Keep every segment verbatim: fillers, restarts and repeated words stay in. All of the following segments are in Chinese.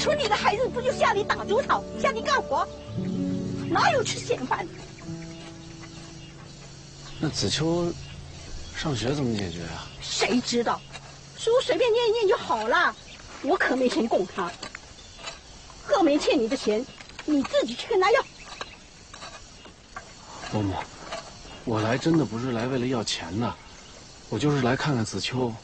村里的孩子不就下地打竹草，下地干活，哪有吃闲饭的？ 那子秋上学怎么解决啊？ 谁知道？书随便念一念就好了，我可没钱供他。贺梅欠你的钱，你自己去跟他要。 伯母，我来真的不是来为了要钱的，我就是来看看子秋。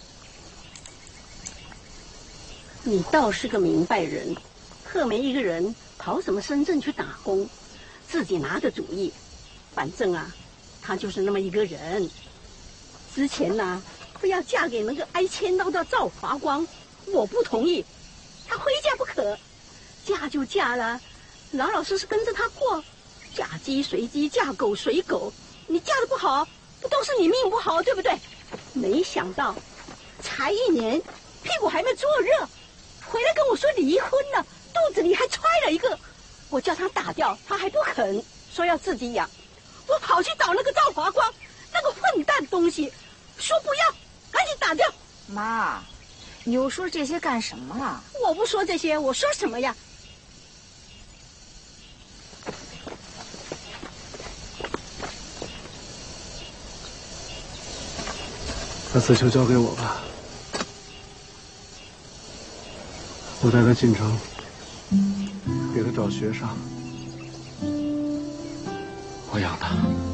你倒是个明白人，贺梅一个人跑什么深圳去打工，自己拿个主意。反正啊，他就是那么一个人。之前呢、啊，非要嫁给那个挨千刀的赵华光，我不同意，他非嫁不可。嫁就嫁了，老老实实跟着他过，嫁鸡随鸡，嫁狗随狗。你嫁得不好，不都是你命不好，对不对？没想到，才一年，屁股还没坐热，回来跟我说离婚了，肚子里还揣了一个。我叫他打掉，他还不肯，说要自己养。我跑去找那个赵华光，那个混蛋东西，说不要，赶紧打掉。 妈，你又说这些干什么了？ 我不说这些，我说什么呀？ 把子秋交给我吧，我带他进城，给他找学上，我养他。